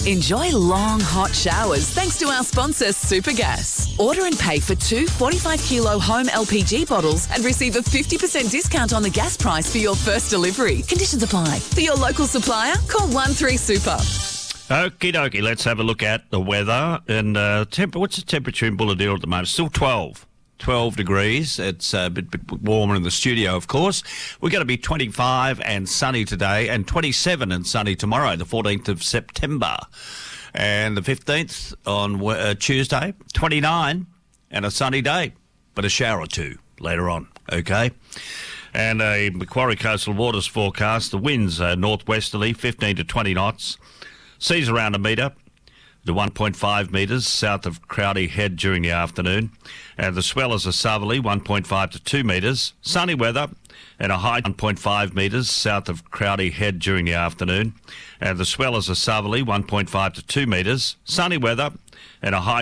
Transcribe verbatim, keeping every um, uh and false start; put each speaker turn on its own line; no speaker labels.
Enjoy long, hot showers thanks to our sponsor, Supergas. Order and pay for two forty-five kilo home L P G bottles and receive a fifty percent discount on the gas price for your first delivery. Conditions apply. For your local supplier, call one three super.
Okie dokie, let's have a look at the weather. And uh, temp- what's the temperature in Bulladale at the moment? Still twelve. twelve degrees. It's a bit, bit warmer in the studio, of course. We're going to be twenty-five and sunny today and twenty-seven and sunny tomorrow, the fourteenth of September. And the fifteenth on uh, Tuesday, twenty-nine and a sunny day, but a shower or two later on, okay? And a Macquarie Coastal Waters forecast, the winds are northwesterly, fifteen to twenty knots. Seas around a metre to one point five metres south of Crowdy Head during the afternoon. And the swell is a southerly, one point five to two metres. Sunny weather and a high one point five metres south of Crowdy Head during the afternoon. And the swell is a southerly, one point five to two metres. Sunny weather and a high